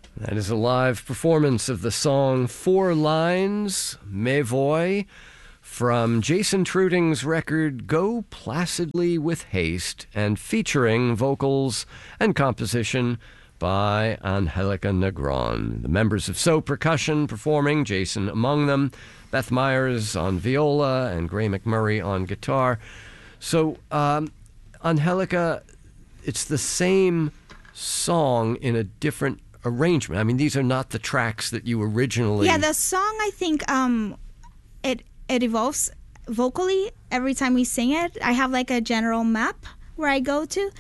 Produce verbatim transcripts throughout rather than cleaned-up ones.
That is a live performance of the song Four Lines, Me Voy, from Jason Truding's record Go Placidly with Haste, and featuring vocals and composition by Angelica Negron. The members of So Percussion performing, Jason among them, Beth Myers on viola, and Gray McMurray on guitar. So, um, Angelica, it's the same song in a different arrangement. I mean, these are not the tracks that you originally... Yeah, the song, I think, um, it it evolves vocally every time we sing it. I have like a general map where I go to,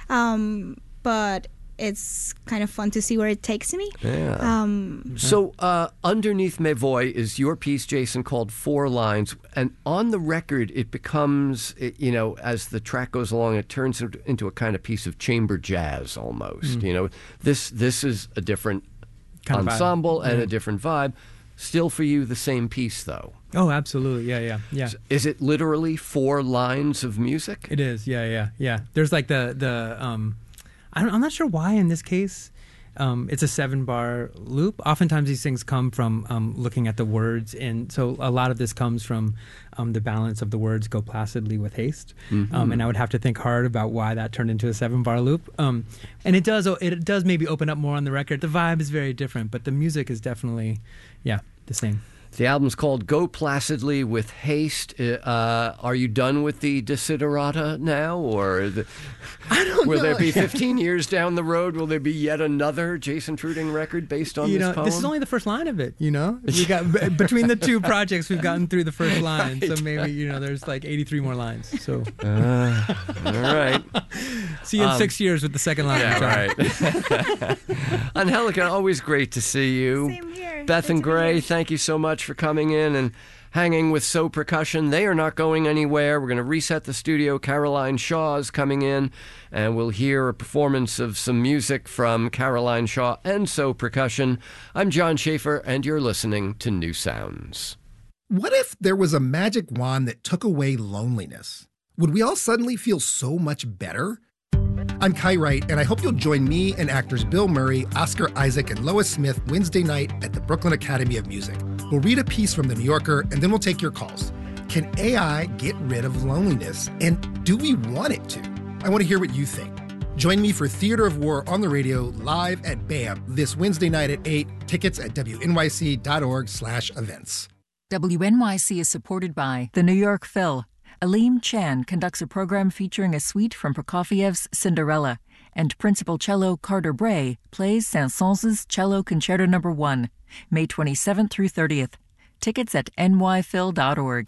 um, but it's kind of fun to see where it takes me. Yeah. Um, so uh, underneath Me Voy is your piece, Jason, called Four Lines. And on the record, it becomes, it, you know, as the track goes along, it turns into a kind of piece of chamber jazz almost. Mm. You know, this this is a different kind ensemble and yeah. a different vibe. Still for you, the same piece, though. Oh, absolutely. Yeah, yeah, yeah. Is it literally four lines of music? It is. Yeah, yeah, yeah. There's like the... the um, I don't, I'm not sure why in this case um, it's a seven-bar loop. Oftentimes these things come from um, looking at the words, and so a lot of this comes from um, the balance of the words Go Placidly with Haste. Mm-hmm. Um, and I would have to think hard about why that turned into a seven-bar loop. Um, and it does it does maybe open up more on the record. The vibe is very different, but the music is definitely, yeah, the same. The album's called Go Placidly with Haste. Uh, are you done with the Desiderata now? Or the, I don't will know. there be fifteen years down the road, will there be yet another Jason Truding record based on you this know, poem? This is only the first line of it, you know? We got b- between the two projects, we've gotten through the first line. Right. So maybe, you know, there's like eighty-three more lines. So, uh, all right. See you in um, six years with the second line. Yeah, right. Angelica, always great to see you. Same here. Beth Good and Gray, thank you so much for coming in and hanging with So Percussion. They are not going anywhere. We're going to reset the studio. Caroline Shaw is coming in, and we'll hear a performance of some music from Caroline Shaw and So Percussion. I'm John Schaefer, and you're listening to New Sounds. What if there was a magic wand that took away loneliness? Would we all suddenly feel so much better? I'm Kai Wright, and I hope you'll join me and actors Bill Murray, Oscar Isaac, and Lois Smith Wednesday night at the Brooklyn Academy of Music. We'll read a piece from The New Yorker, and then we'll take your calls. Can A I get rid of loneliness? And do we want it to? I want to hear what you think. Join me for Theater of War on the radio live at BAM this Wednesday night at eight. Tickets at W N Y C dot org slash events. W N Y C is supported by The New York Phil. Aleem Chan conducts a program featuring a suite from Prokofiev's Cinderella, and Principal Cello Carter Bray plays Saint-Saëns' Cello Concerto Number one, May twenty-seventh through thirtieth. Tickets at N Y phil dot org.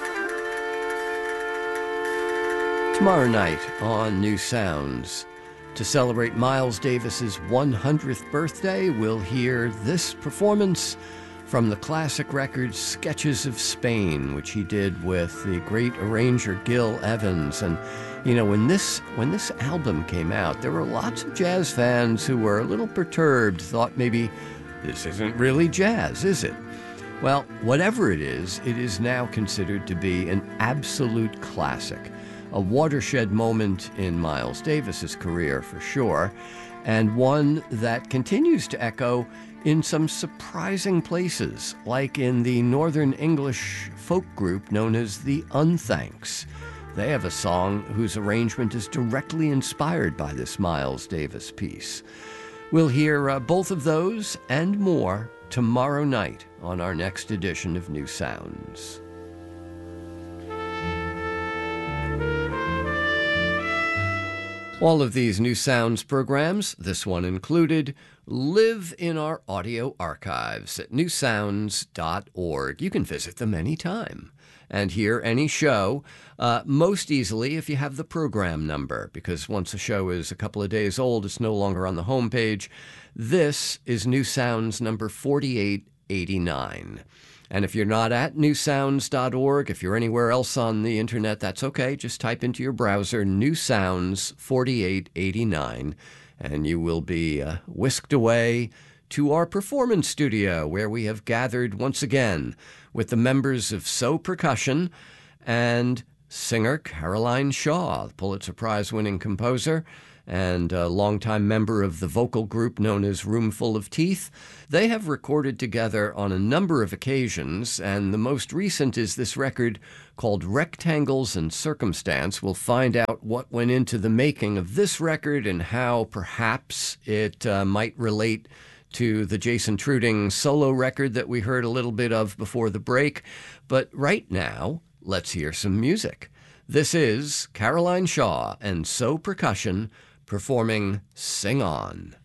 Tomorrow night on New Sounds, to celebrate Miles Davis's one hundredth birthday, we'll hear this performance from the classic record Sketches of Spain, which he did with the great arranger Gil Evans. And, you know, when this when this album came out, there were lots of jazz fans who were a little perturbed, thought maybe this isn't really jazz, is it? Well, whatever it is, it is now considered to be an absolute classic, a watershed moment in Miles Davis's career for sure, and one that continues to echo in some surprising places, like in the Northern English folk group known as the Unthanks. They have a song whose arrangement is directly inspired by this Miles Davis piece. We'll hear uh, both of those and more tomorrow night on our next edition of New Sounds. All of these New Sounds programs, this one included, live in our audio archives at new sounds dot org. You can visit them anytime and hear any show, uh, most easily if you have the program number, because once a show is a couple of days old, it's no longer on the homepage. This is New Sounds number forty-eight eighty-nine. And if you're not at new sounds dot org, if you're anywhere else on the internet, that's okay. Just type into your browser New Sounds forty-eight eighty-nine, and you will be uh, whisked away to our performance studio, where we have gathered once again with the members of So Percussion and singer Caroline Shaw, the Pulitzer Prize-winning composer, and a longtime member of the vocal group known as Roomful of Teeth. They have recorded together on a number of occasions, and the most recent is this record called Rectangles and Circumstance. We'll find out what went into the making of this record and how perhaps it uh, might relate to the Jason Truding solo record that we heard a little bit of before the break. But right now, let's hear some music. This is Caroline Shaw and So Percussion performing Sing On.